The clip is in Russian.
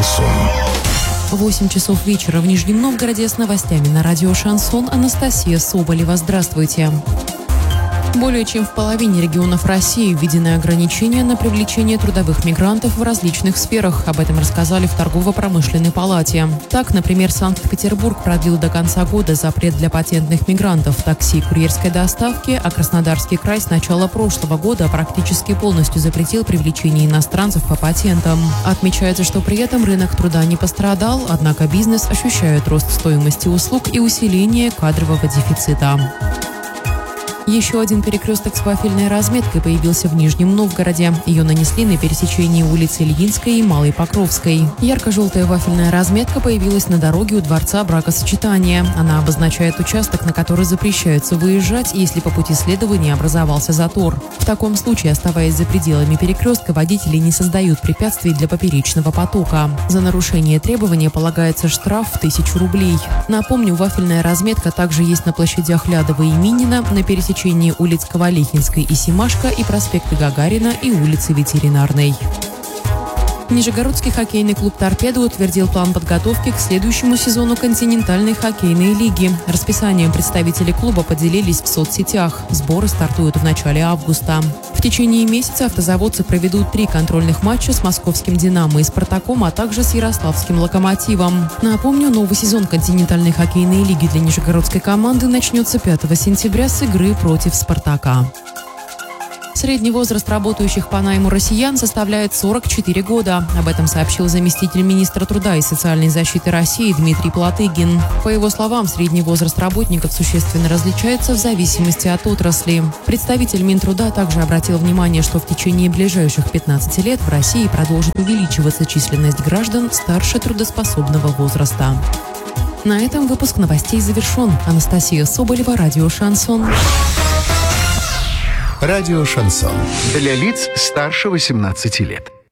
Шансон. 8 часов вечера в Нижнем Новгороде с новостями на радио «Шансон». Анастасия Соболева. Здравствуйте. Более чем в половине регионов России введены ограничения на привлечение трудовых мигрантов в различных сферах. Об этом рассказали в Торгово-промышленной палате. Так, например, Санкт-Петербург продлил до конца года запрет для патентных мигрантов в такси и курьерской доставке, а Краснодарский край с начала прошлого года практически полностью запретил привлечение иностранцев по патентам. Отмечается, что при этом рынок труда не пострадал, однако бизнес ощущает рост стоимости услуг и усиление кадрового дефицита. Еще один перекресток с вафельной разметкой появился в Нижнем Новгороде. Ее нанесли на пересечении улиц Ильинской и Малой Покровской. Ярко-желтая вафельная разметка появилась на дороге у Дворца бракосочетания. Она обозначает участок, на который запрещается выезжать, если по пути следования образовался затор. В таком случае, оставаясь за пределами перекрестка, водители не создают препятствий для поперечного потока. За нарушение требования полагается штраф в 1000 рублей. Напомню, вафельная разметка также есть на площадях Лядова и Минина, на пересечении улиц Ковалихинской и Семашко и проспекта Гагарина и улицы Ветеринарной. Нижегородский хоккейный клуб «Торпедо» утвердил план подготовки к следующему сезону континентальной хоккейной лиги. Расписанием представители клуба поделились в соцсетях. Сборы стартуют в начале августа. В течение месяца автозаводцы проведут 3 контрольных матча с московским «Динамо» и «Спартаком», а также с ярославским «Локомотивом». Напомню, новый сезон континентальной хоккейной лиги для нижегородской команды начнется 5 сентября с игры против «Спартака». Средний возраст работающих по найму россиян составляет 44 года. Об этом сообщил заместитель министра труда и социальной защиты России Дмитрий Платыгин. По его словам, средний возраст работников существенно различается в зависимости от отрасли. Представитель Минтруда также обратил внимание, что в течение ближайших 15 лет в России продолжит увеличиваться численность граждан старше трудоспособного возраста. На этом выпуск новостей завершен. Анастасия Соболева, радио «Шансон». Радио «Шансон». Для лиц старше 18 лет.